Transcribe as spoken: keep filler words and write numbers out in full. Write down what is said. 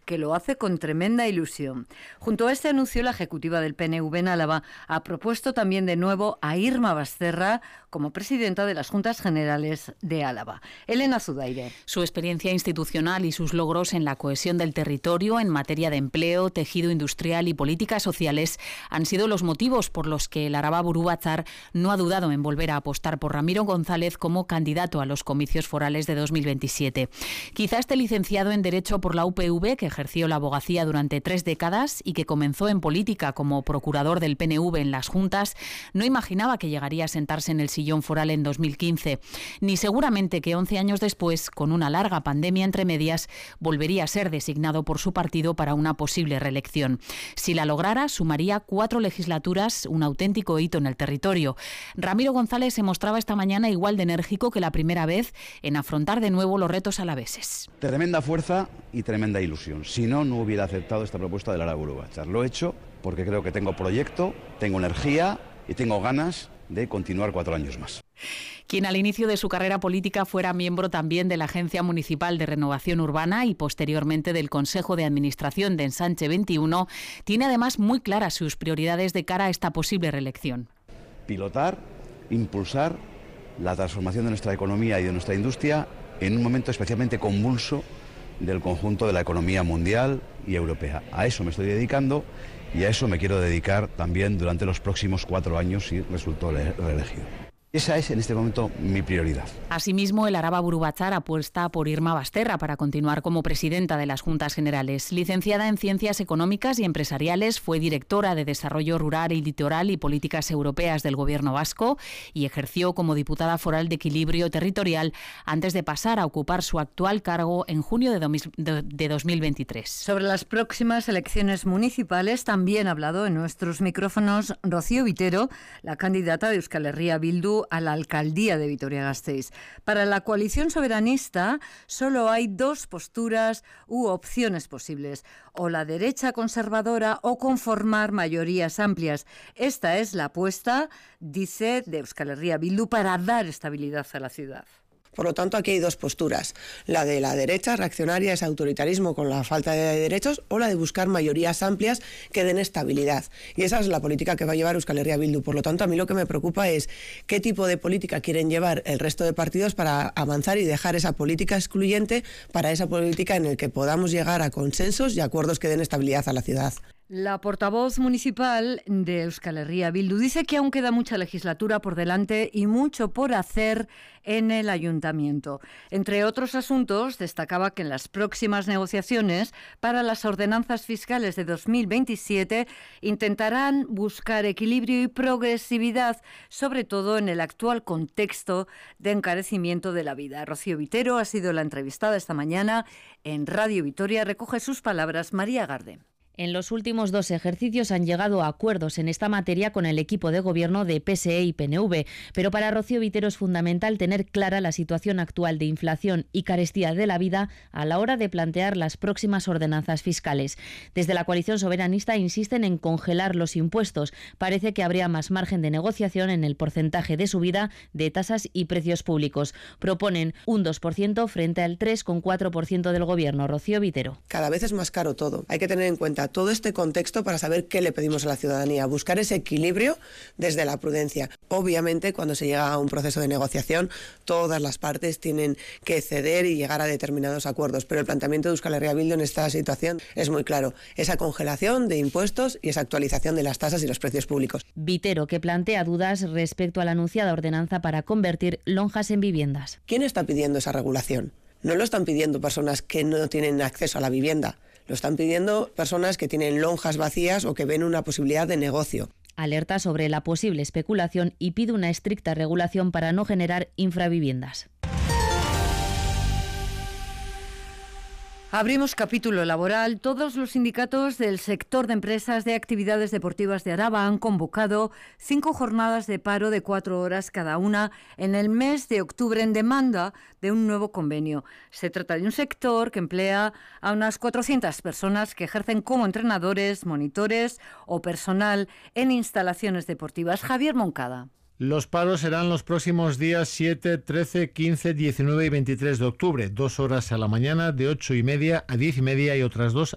que lo hace con tremenda ilusión. Junto a este anuncio, la ejecutiva del P N V en Álava ha propuesto también de nuevo a Irma Basterra como presidenta de las Juntas Generales de Álava. Elena Zudaire. Su experiencia institucional y sus logros en la cohesión del territorio en materia de empleo, tejido industrial y políticas sociales han sido los motivos por los que el Araba Buru Batzar no ha dudado en volver a apostar por Ramiro González como candidato a los comicios forales de dos mil veintisiete. Quizá este licenciado en Derecho por la U P V, que ejerció la abogacía durante tres décadas y que comenzó en política como procurador del P N V en las Juntas, no imaginaba que llegaría a sentarse en el sillón foral en dos mil quince, ni seguramente que once años después, con una larga pandemia entre medias, volvería a ser designado por su partido para una posible reelección. Si la lograra, sumaría cuatro legislaturas, un auténtico hito en el territorio. Ramiro González se mostraba esta mañana igual de enérgico que la primera vez en afrontar de nuevo los retos alaveses. Tremenda fuerza y tremenda ilusión. Si no, no hubiera aceptado esta propuesta del Araba Buru Batzar. Lo he hecho porque creo que tengo proyecto, tengo energía y tengo ganas de continuar cuatro años más. Quien al inicio de su carrera política fuera miembro también de la Agencia Municipal de Renovación Urbana y posteriormente del Consejo de Administración de Ensanche veintiuno, tiene además muy claras sus prioridades de cara a esta posible reelección. Pilotar, impulsar la transformación de nuestra economía y de nuestra industria en un momento especialmente convulso del conjunto de la economía mundial y europea. A eso me estoy dedicando y a eso me quiero dedicar también durante los próximos cuatro años si resulto reelegido. Esa es en este momento mi prioridad. Asimismo, el Araba Buru Batzar apuesta por Irma Basterra para continuar como presidenta de las Juntas Generales. Licenciada en Ciencias Económicas y Empresariales, fue directora de Desarrollo Rural y Litoral y Políticas Europeas del Gobierno vasco y ejerció como diputada foral de Equilibrio Territorial antes de pasar a ocupar su actual cargo en junio de dos mil veintitrés. Sobre las próximas elecciones municipales también ha hablado en nuestros micrófonos Rocío Vitero, la candidata de Euskal Herria Bildu a la alcaldía de Vitoria-Gasteiz. Para la coalición soberanista solo hay dos posturas u opciones posibles, o la derecha conservadora o conformar mayorías amplias. Esta es la apuesta, dice, de Euskal Herria Bildu para dar estabilidad a la ciudad. Por lo tanto, aquí hay dos posturas, la de la derecha reaccionaria, ese autoritarismo con la falta de derechos, o la de buscar mayorías amplias que den estabilidad. Y esa es la política que va a llevar Euskal Herria Bildu. Por lo tanto, a mí lo que me preocupa es qué tipo de política quieren llevar el resto de partidos para avanzar y dejar esa política excluyente para esa política en la que podamos llegar a consensos y acuerdos que den estabilidad a la ciudad. La portavoz municipal de Euskal Herria Bildu dice que aún queda mucha legislatura por delante y mucho por hacer en el ayuntamiento. Entre otros asuntos, destacaba que en las próximas negociaciones para las ordenanzas fiscales de dos mil veintisiete intentarán buscar equilibrio y progresividad, sobre todo en el actual contexto de encarecimiento de la vida. Rocío Vitero ha sido la entrevistada esta mañana en Radio Vitoria. Recoge sus palabras María Garde. En los últimos dos ejercicios han llegado a acuerdos en esta materia con el equipo de gobierno de P S E y P N V, pero para Rocío Vitero es fundamental tener clara la situación actual de inflación y carestía de la vida a la hora de plantear las próximas ordenanzas fiscales. Desde la coalición soberanista insisten en congelar los impuestos. Parece que habría más margen de negociación en el porcentaje de subida de tasas y precios públicos. Proponen un dos por ciento frente al tres coma cuatro por ciento del gobierno. Rocío Vitero. Cada vez es más caro todo. Hay que tener en cuenta todo este contexto para saber qué le pedimos a la ciudadanía, buscar ese equilibrio desde la prudencia. Obviamente, cuando se llega a un proceso de negociación, todas las partes tienen que ceder y llegar a determinados acuerdos, pero el planteamiento de Euskal Herria Bildu en esta situación es muy claro, esa congelación de impuestos y esa actualización de las tasas y los precios públicos. Vitero, que plantea dudas respecto a la anunciada ordenanza para convertir lonjas en viviendas. ¿Quién está pidiendo esa regulación? No lo están pidiendo personas que no tienen acceso a la vivienda. Lo están pidiendo personas que tienen lonjas vacías o que ven una posibilidad de negocio. Alerta sobre la posible especulación y pide una estricta regulación para no generar infraviviendas. Abrimos capítulo laboral. Todos los sindicatos del sector de empresas de actividades deportivas de Araba han convocado cinco jornadas de paro de cuatro horas cada una en el mes de octubre en demanda de un nuevo convenio. Se trata de un sector que emplea a unas cuatrocientas personas que ejercen como entrenadores, monitores o personal en instalaciones deportivas. Javier Moncada. Los paros serán los próximos días siete, trece, quince, diecinueve y veintitrés de octubre. Dos horas a la mañana de ocho y media a diez y media y otras dos